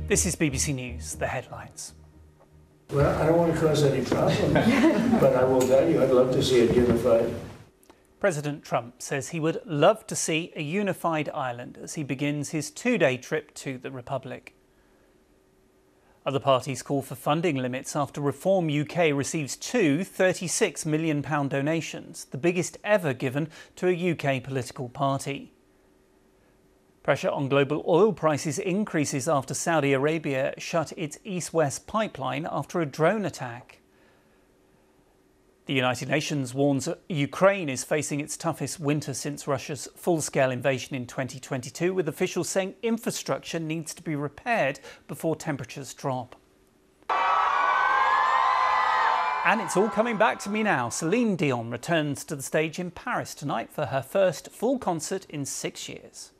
This is BBC News, the headlines. Well, I don't want to cause any problems, but I will tell you, I'd love to see it unified. President Trump says he would love to see a unified Ireland as he begins his two-day trip to the Republic. Other parties call for funding limits after Reform UK receives two £36 million donations, the biggest ever given to a UK political party. Pressure on global oil prices increases after Saudi Arabia shut its east-west pipeline after a drone attack. The United Nations warns Ukraine is facing its toughest winter since Russia's full-scale invasion in 2022, with officials saying infrastructure needs to be repaired before temperatures drop. And it's all coming back to me now. Celine Dion returns to the stage in Paris tonight for her first full concert in 6 years.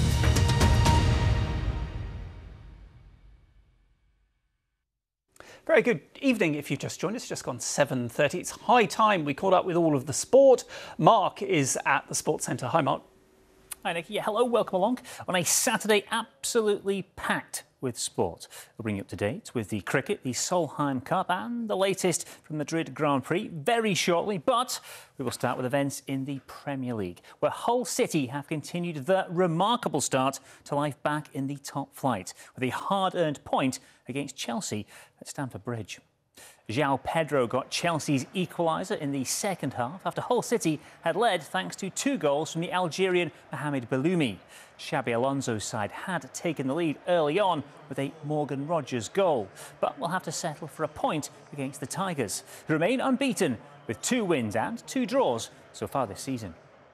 Very good evening if you've just joined us. Just gone 7:30. It's high time we caught up with all of the sport. Mark is at the Sports Centre. Hi, Mark. Hi, Nicky. Yeah, hello, welcome along on a Saturday absolutely packed with sport. We'll bring you up to date with the cricket, the Solheim Cup and the latest from Madrid Grand Prix very shortly. But we will start with events in the Premier League, where Hull City have continued their remarkable start to life back in the top flight with a hard-earned point against Chelsea at Stamford Bridge. João Pedro got Chelsea's equaliser in the second half after Hull City had led thanks to 2 goals from the Algerian Mohamed Belloumi. Xabi Alonso's side had taken the lead early on with a Morgan Rogers goal, but will have to settle for a point against the Tigers, who remain unbeaten with 2 wins and 2 draws so far this season.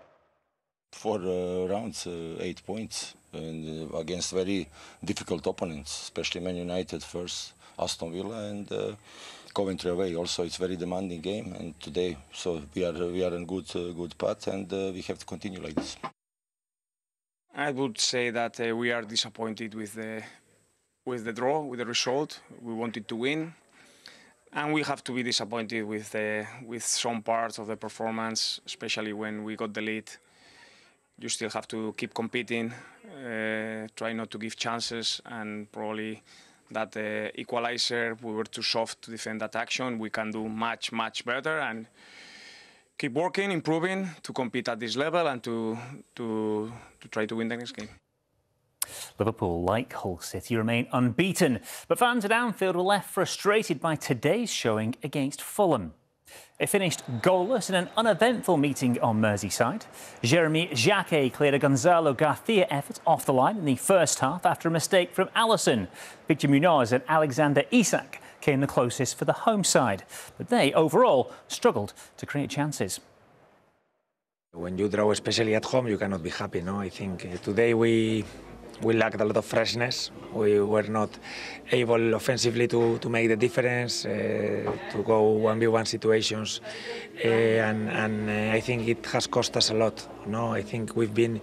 4 rounds, 8 points, and against very difficult opponents, especially Man United first, Aston Villa and Coventry away. Also, it's very demanding game, and today, so we are in good path, and we have to continue like this. I would say that we are disappointed with the draw, with the result. We wanted to win, and we have to be disappointed with some parts of the performance, especially when we got the lead. You still have to keep competing, try not to give chances, and probably that equalizer, we were too soft to defend that action. We can do much better and keep working, improving to compete at this level and to try to win the next game. Liverpool, like Hull City, remain unbeaten, but fans at Anfield were left frustrated by today's showing against Fulham. It finished goalless in an uneventful meeting on Merseyside. Jeremy Jacquet cleared a Gonzalo Garcia effort off the line in the first half after a mistake from Alisson. Victor Munoz and Alexander Isak came the closest for the home side, but they overall struggled to create chances. When you draw, especially at home, you cannot be happy, no? I think today we lacked a lot of freshness. We were not able offensively to make the difference, to go 1v1 situations, and I think it has cost us a lot. No, I think we've been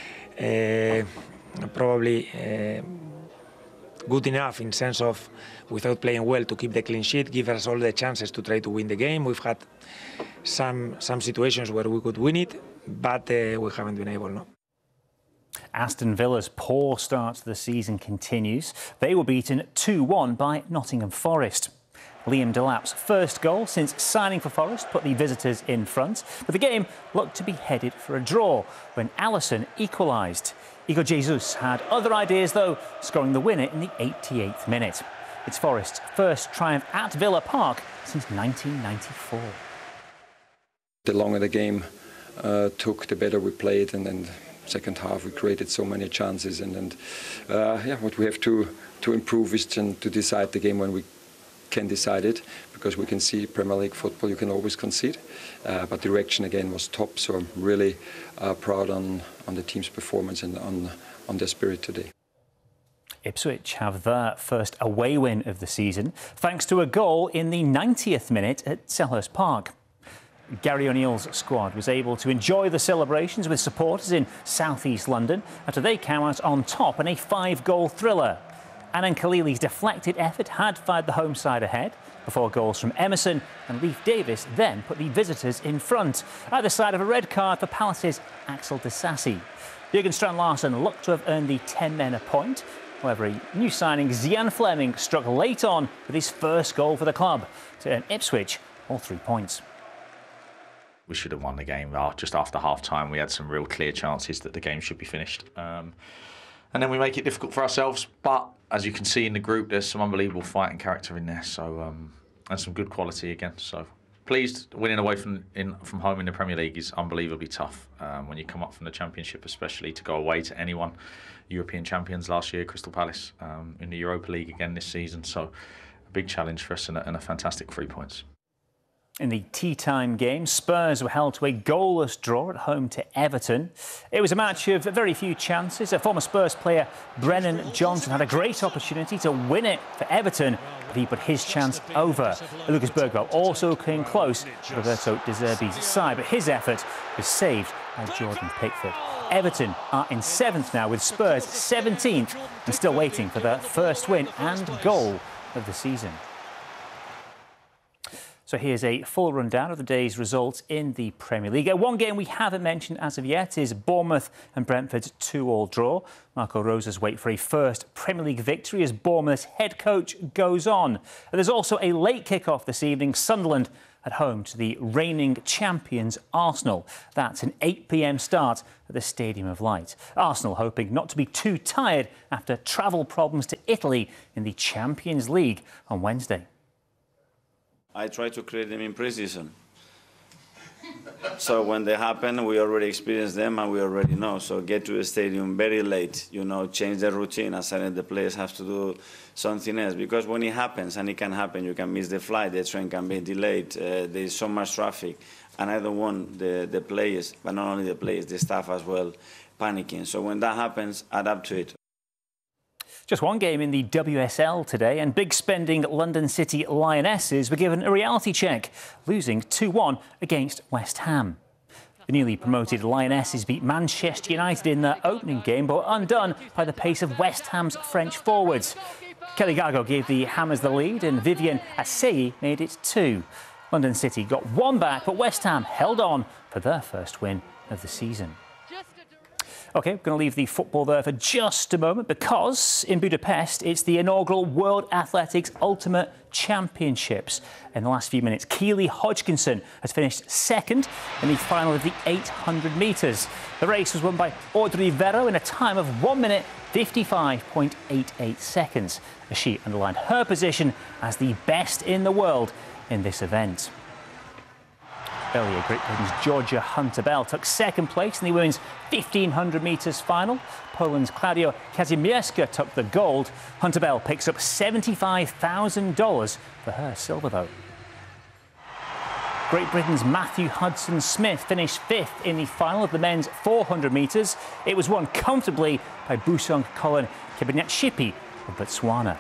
probably good enough in sense of, without playing well, to keep the clean sheet, give us all the chances to try to win the game. We've had some situations where we could win it, but we haven't been able, no. Aston Villa's poor start to the season continues. They were beaten 2-1 by Nottingham Forest. Liam Delap's first goal since signing for Forest put the visitors in front, but the game looked to be headed for a draw when Alisson equalised. Igor Jesus had other ideas though, scoring the winner in the 88th minute. It's Forest's first triumph at Villa Park since 1994. The longer the game took, the better we played, and then second half we created so many chances, and what we have to improve is to decide the game when we can decide it, because we can see Premier League football, you can always concede, but direction again was top, so I'm really proud on the team's performance and on their spirit today. Ipswich have their first away win of the season thanks to a goal in the 90th minute at Selhurst Park. Gary O'Neill's squad was able to enjoy the celebrations with supporters in south-east London after they came out on top in a 5-goal thriller. Anand Khalili's deflected effort had fired the home side ahead before goals from Emerson and Leif Davis then put the visitors in front, either side of a red card for Palace's Axel Disasi. Jürgen Strand Larsen looked to have earned the 10 men a point, However, a new signing, Zian Fleming, struck late on with his first goal for the club to earn Ipswich all 3 points. We should have won the game just after half-time. We had some real clear chances that the game should be finished. And then we make it difficult for ourselves. But as you can see in the group, there's some unbelievable fighting character in there. So and some good quality again. So pleased. Winning away from home in the Premier League is unbelievably tough. When you come up from the Championship, especially to go away to anyone. European champions last year, Crystal Palace, in the Europa League again this season. So a big challenge for us and a fantastic 3 points. In the tea-time game, Spurs were held to a goalless draw at home to Everton. It was a match of very few chances. A former Spurs player, Brennan Johnson, had a great opportunity to win it for Everton, but he put his chance over. Lucas Bergwall also came close to Roberto De Zerbi's side, but his effort was saved by Jordan Pickford. Everton are in 7th now, with Spurs 17th and still waiting for their first win and goal of the season. So here's a full rundown of the day's results in the Premier League. One game we haven't mentioned as of yet is Bournemouth and Brentford's 2-2 draw. Marco Rosa's wait for a first Premier League victory as Bournemouth's head coach goes on. And there's also a late kick-off this evening, Sunderland at home to the reigning champions Arsenal. That's an 8 p.m. start at the Stadium of Light. Arsenal hoping not to be too tired after travel problems to Italy in the Champions League on Wednesday. I try to create them in pre-season. So when they happen, we already experienced them and we already know. So get to the stadium very late, change the routine, and suddenly the players have to do something else. Because when it happens, and it can happen, you can miss the flight, the train can be delayed, there's so much traffic. And I don't want the players, but not only the players, the staff as well, panicking. So when that happens, adapt to it. Just one game in the WSL today, and big spending London City Lionesses were given a reality check, losing 2-1 against West Ham. The newly promoted Lionesses beat Manchester United in their opening game, but were undone by the pace of West Ham's French forwards. Kelly Gago gave the Hammers the lead, and Vivian Asseyi made it 2. London City got one back, but West Ham held on for their first win of the season. OK, we're going to leave the football there for just a moment because in Budapest it's the inaugural World Athletics Ultimate Championships. In the last few minutes, Keely Hodgkinson has finished second in the final of the 800 metres. The race was won by Audrey Vero in a time of 1 minute 55.88 seconds, as she underlined her position as the best in the world in this event. Earlier, Great Britain's Georgia Hunter-Bell took second place in the women's 1500 metres final. Poland's Klaudia Kazimierska took the gold. Hunter-Bell picks up $75,000 for her silver, though. Great Britain's Matthew Hudson-Smith finished 5th in the final of the men's 400 metres. It was won comfortably by Busong Colin Kebanyetshipi of Botswana.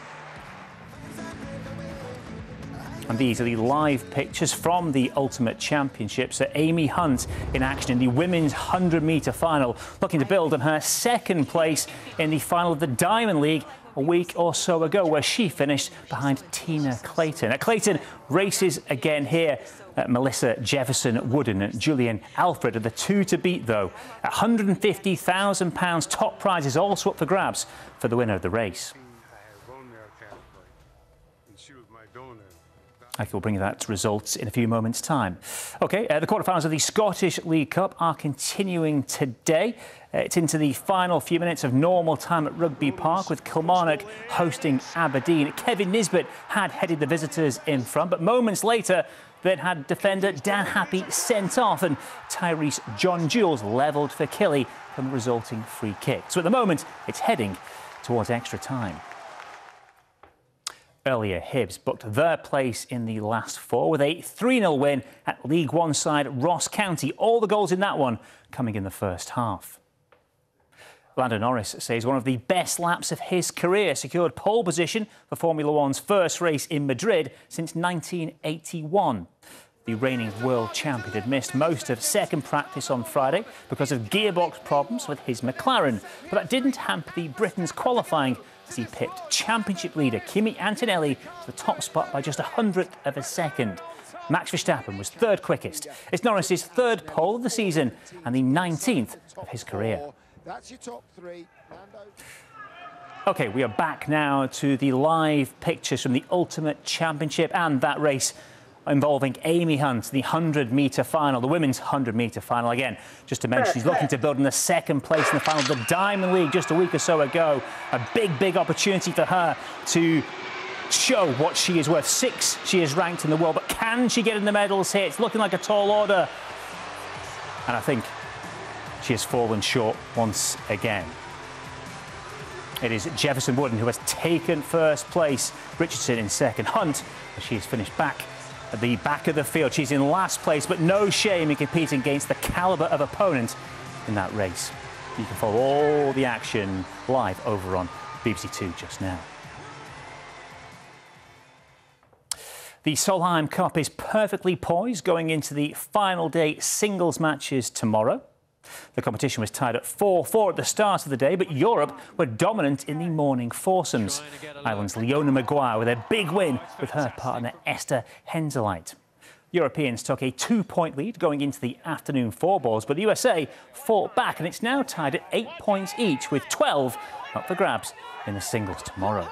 And these are the live pictures from the Ultimate Championships. So Amy Hunt in action in the women's 100-metre final, looking to build on her second place in the final of the Diamond League a week or so ago, where she finished behind Tina Clayton. Clayton races again here. Melissa Jefferson-Wooden and Julian Alfred are the two to beat, though. £150,000 top prize is also up for grabs for the winner of the race. I will bring you that results in a few moments' time. OK, the quarterfinals of the Scottish League Cup are continuing today. It's into the final few minutes of normal time at Rugby Park, with Kilmarnock hosting Aberdeen. Kevin Nisbet had headed the visitors in front, but moments later they'd had defender Dan Happy sent off, and Tyrese John Jules levelled for Killie from the resulting free kick. So at the moment, it's heading towards extra time. Earlier, Hibs booked their place in the last four with a 3-0 win at League One side Ross County. All the goals in that one coming in the first half. Lando Norris says one of the best laps of his career, secured pole position for Formula One's first race in Madrid since 1981. The reigning world champion had missed most of second practice on Friday because of gearbox problems with his McLaren, but that didn't hamper the Britain's qualifying as he pipped championship leader Kimi Antonelli to the top spot by just 100th of a second. Max Verstappen was third quickest. It's Norris's third pole of the season and the 19th of his career. That's your top three. OK, we are back now to the live pictures from the Ultimate Championship and that race involving Amy Hunt, the 100-metre final, the women's 100-metre final. Again, just to mention, she's looking to build in the second place in the final of the Diamond League just a week or so ago. A big opportunity for her to show what she is worth. 6th she is ranked in the world, but can she get in the medals here? It's looking like a tall order. And I think she has fallen short once again. It is Jefferson Wooden who has taken first place. Richardson in second. Hunt, she has finished back at the back of the field. She's in last place, but no shame in competing against the calibre of opponent in that race. You can follow all the action live over on BBC Two just now. The Solheim Cup is perfectly poised going into the final day singles matches tomorrow. The competition was tied at 4-4 at the start of the day, but Europe were dominant in the morning foursomes. Ireland's Leona Maguire with a big win with her partner Esther Henseleit. Europeans took a 2-point lead going into the afternoon fourballs, but the USA fought back and it's now tied at 8 points each, with 12 up for grabs in the singles tomorrow.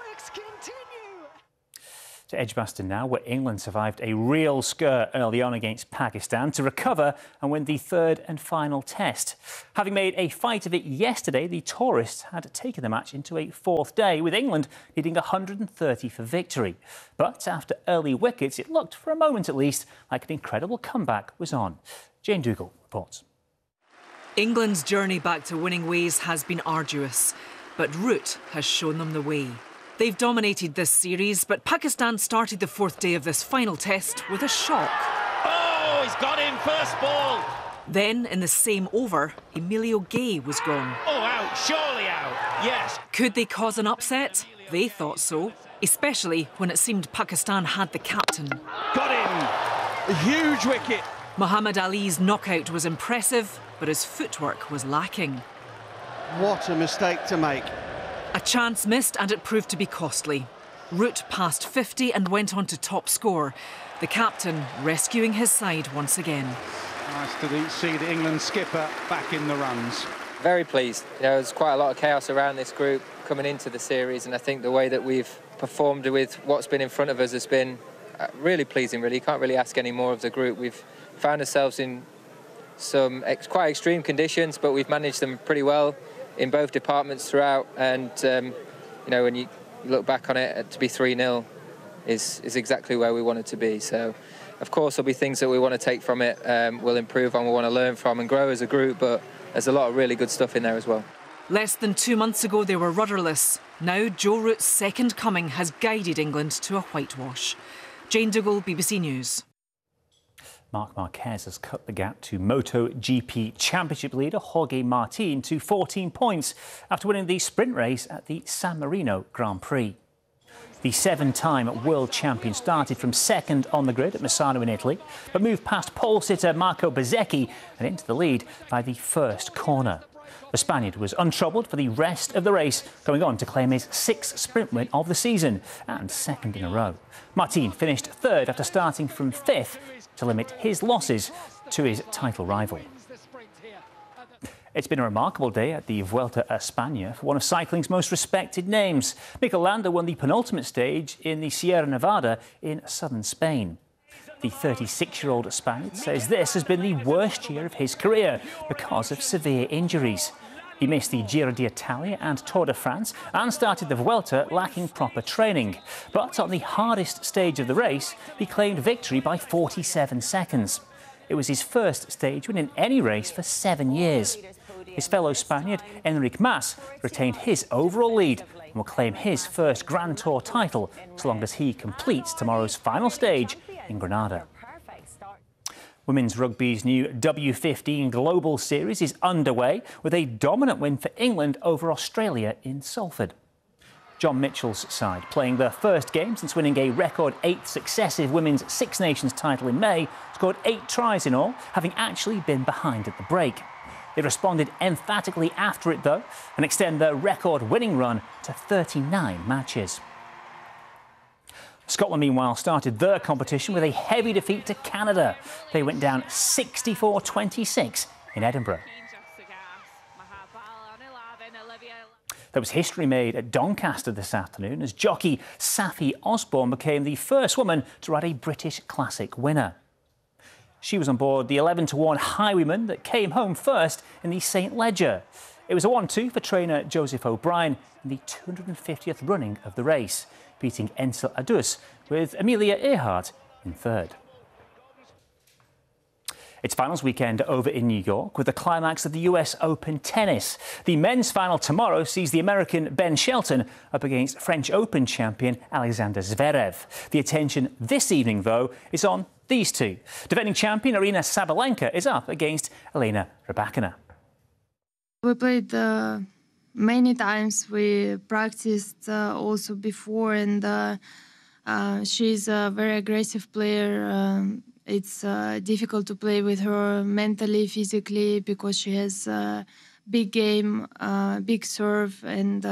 To Edgbaston now, where England survived a real scare early on against Pakistan to recover and win the third and final test. Having made a fight of it yesterday, the tourists had taken the match into a fourth day, with England needing 130 for victory. But after early wickets, it looked, for a moment at least, like an incredible comeback was on. Jane Dougal reports. England's journey back to winning ways has been arduous, but Root has shown them the way. They've dominated this series, but Pakistan started the fourth day of this final test with a shock. Oh, he's got him, first ball. Then, in the same over, Emilio Gay was gone. Oh, out, surely out, yes. Could they cause an upset? They thought so, especially when it seemed Pakistan had the captain. Got him, a huge wicket. Muhammad Ali's knockout was impressive, but his footwork was lacking. What a mistake to make. A chance missed and it proved to be costly. Root passed 50 and went on to top score. The captain rescuing his side once again. Nice to see the England skipper back in the runs. Very pleased. There was quite a lot of chaos around this group coming into the series, and I think the way that we've performed with what's been in front of us has been really pleasing, really. You can't really ask any more of the group. We've found ourselves in some quite extreme conditions, but we've managed them pretty well in both departments throughout, and you know, when you look back on it, to be 3-0 is exactly where we wanted to be. So of course there'll be things that we want to take from it, we'll improve on, we want to learn from and grow as a group, but there's a lot of really good stuff in there as well. Less than 2 months ago they were rudderless. Now Joe Root's second coming has guided England to a whitewash. Jane Dougal, BBC News. Marc Marquez has cut the gap to MotoGP Championship leader Jorge Martin to 14 points after winning the sprint race at the San Marino Grand Prix. The 7-time world champion started from second on the grid at Misano in Italy, but moved past pole sitter Marco Bezzecchi and into the lead by the first corner. The Spaniard was untroubled for the rest of the race, going on to claim his 6th sprint win of the season and second in a row. Martin finished third after starting from 5th to limit his losses to his title rival. It's been a remarkable day at the Vuelta a España for one of cycling's most respected names. Mikel Landa won the penultimate stage in the Sierra Nevada in southern Spain. The 36-year-old Spaniard says this has been the worst year of his career because of severe injuries. He missed the Giro d'Italia and Tour de France and started the Vuelta lacking proper training. But on the hardest stage of the race, he claimed victory by 47 seconds. It was his first stage win in any race for 7 years. His fellow Spaniard, Enric Mas, retained his overall lead and will claim his first Grand Tour title so long as he completes tomorrow's final stage in Granada. Women's rugby's new W15 Global Series is underway with a dominant win for England over Australia in Salford. John Mitchell's side, playing their first game since winning a record 8th successive Women's Six Nations title in May, scored 8 tries in all, having actually been behind at the break. They responded emphatically after it, though, and extend their record-winning run to 39 matches. Scotland, meanwhile, started their competition with a heavy defeat to Canada. They went down 64-26 in Edinburgh. There was history made at Doncaster this afternoon as jockey Saffie Osborne became the first woman to ride a British Classic winner. She was on board the 11-to-1 Highwayman that came home first in the St Leger. It was a 1-2 for trainer Joseph O'Brien in the 250th running of the race, beating Ensel Adus with Amelia Earhart in third. It's finals weekend over in New York with the climax of the US Open tennis. The men's final tomorrow sees the American Ben Shelton up against French Open champion Alexander Zverev. The attention this evening, though, is on these two. Defending champion Aryna Sabalenka is up against Elena Rybakina. We played many times. We practiced also before, and she's a very aggressive player. It's difficult to play with her mentally, physically, because she has a big game, big serve, and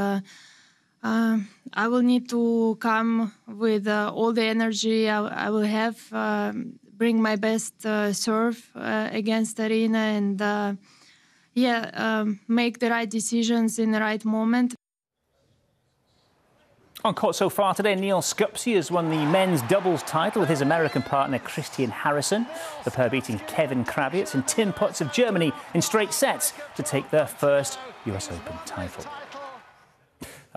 I will need to come with all the energy I will have, bring my best serve against Aryna, and make the right decisions in the right moment. On court so far today, Neil Scupsey has won the men's doubles title with his American partner Christian Harrison. The pair beating Kevin Krawietz and Tim Putz of Germany in straight sets to take their first US Open title.